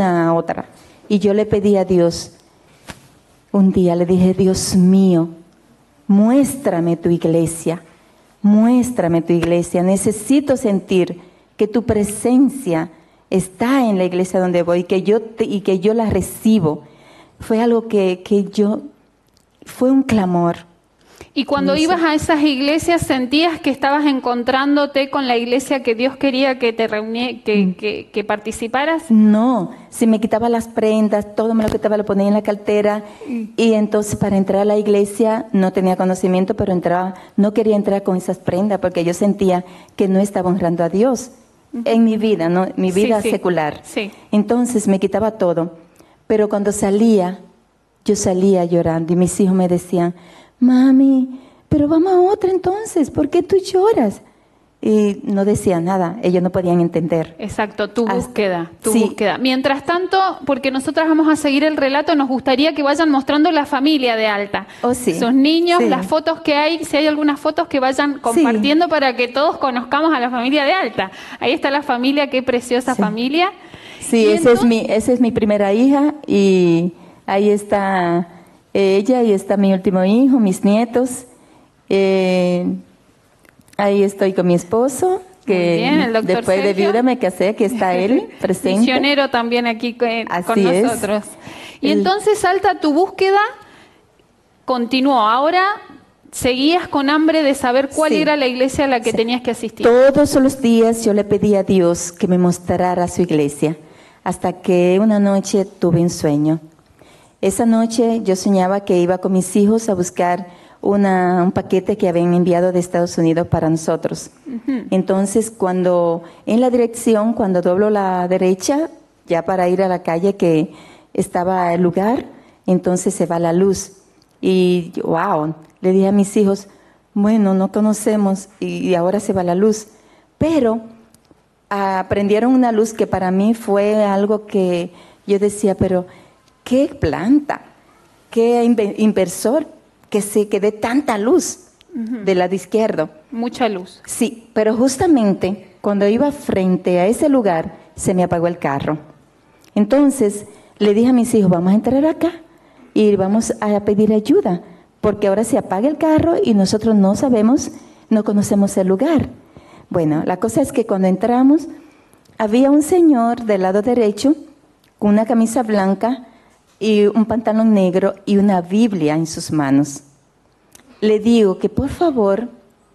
una a otra. Y yo le pedí a Dios, un día le dije, Dios mío, muéstrame tu iglesia, necesito sentir que tu presencia está en la iglesia donde voy y que yo la recibo. Fue algo fue un clamor. Y cuando ibas a esas iglesias, ¿sentías que estabas encontrándote con la iglesia que Dios quería que te que participaras? No, si me quitaba las prendas, todo me lo quitaba, lo ponía en la cartera. Y entonces para entrar a la iglesia no tenía conocimiento, pero no quería entrar con esas prendas porque yo sentía que no estaba honrando a Dios en mi vida, ¿no? Mi vida secular. Sí. Entonces me quitaba todo. Pero cuando yo salía llorando y mis hijos me decían, mami, pero vamos a otra entonces, ¿por qué tú lloras? Y no decía nada, ellos no podían entender. Exacto, tu búsqueda. Mientras tanto, porque nosotras vamos a seguir el relato, nos gustaría que vayan mostrando la familia de Alta. Sus niños, las fotos que hay, si hay algunas fotos que vayan compartiendo para que todos conozcamos a la familia de Alta. Ahí está la familia, qué preciosa familia. Sí, esa es mi primera hija y ahí está ella y está mi último hijo, mis nietos. Ahí estoy con mi esposo, que bien, el doctor después Sergio. de viuda me casé, aquí está él presente. Misionero también aquí con Así nosotros. Y entonces, Alta, tu búsqueda continuó. Ahora seguías con hambre de saber cuál era la iglesia a la que tenías que asistir. Todos los días yo le pedí a Dios que me mostrara su iglesia, hasta que una noche tuve un sueño. Esa noche yo soñaba que iba con mis hijos a buscar un paquete que habían enviado de Estados Unidos para nosotros. Entonces, cuando doblo la derecha, ya para ir a la calle que estaba el lugar, entonces se va la luz. Y wow, le dije a mis hijos, bueno, no conocemos y ahora se va la luz. Pero prendieron una luz que para mí fue algo que yo decía, pero qué planta, qué inversor que dé tanta luz del lado izquierdo. Mucha luz. Sí, pero justamente cuando iba frente a ese lugar se me apagó el carro. Entonces le dije a mis hijos, vamos a entrar acá y vamos a pedir ayuda, porque ahora se apaga el carro y nosotros no conocemos el lugar. Bueno, la cosa es que cuando entramos había un señor del lado derecho con una camisa blanca y un pantalón negro y una Biblia en sus manos. Le digo que por favor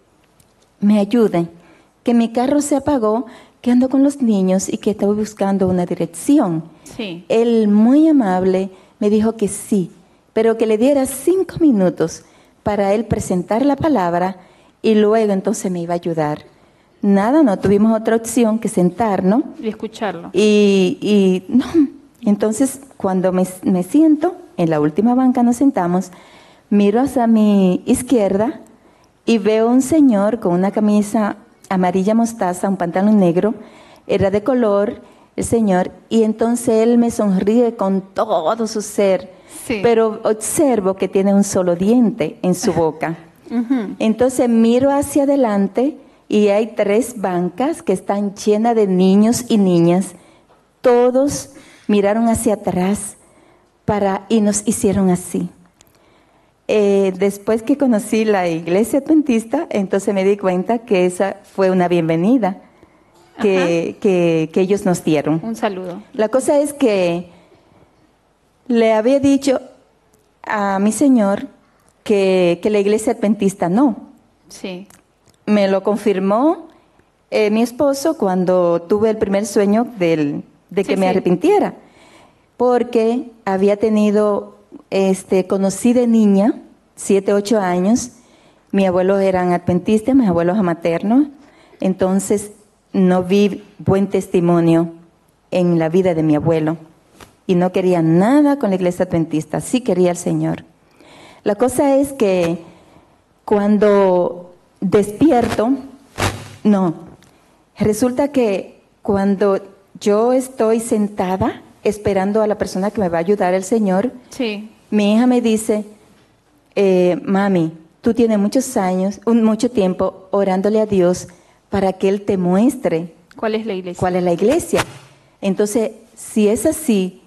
me ayude, que mi carro se apagó, que ando con los niños y que estoy buscando una dirección. Sí. Él, muy amable, me dijo que sí, pero que le diera 5 minutos para él presentar la palabra y luego entonces me iba a ayudar. Nada, no tuvimos otra opción que sentarnos. Y escucharlo. Y no. Entonces, cuando me siento, en la última banca nos sentamos, miro hacia mi izquierda y veo un señor con una camisa amarilla mostaza, un pantalón negro, era de color el señor, y entonces él me sonríe con todo su ser, pero observo que tiene un solo diente en su boca. Entonces miro hacia adelante y hay 3 bancas que están llenas de niños y niñas, todos miraron hacia atrás y nos hicieron así. Después que conocí la iglesia adventista, entonces me di cuenta que esa fue una bienvenida que ellos nos dieron. Un saludo. La cosa es que le había dicho a mi señor que la iglesia adventista no. Sí. Me lo confirmó mi esposo cuando tuve el primer sueño de que me arrepintiera, porque había tenido, conocí de niña, 7, 8 años, mis abuelos eran adventistas, mis abuelos maternos, entonces no vi buen testimonio en la vida de mi abuelo y no quería nada con la iglesia adventista, sí quería al Señor. La cosa es que cuando despierto, resulta que cuando yo estoy sentada esperando a la persona que me va a ayudar, el Señor, mi hija me dice, mami, tú tienes mucho tiempo orándole a Dios para que Él te muestre ¿cuál es la iglesia? Entonces Si es así,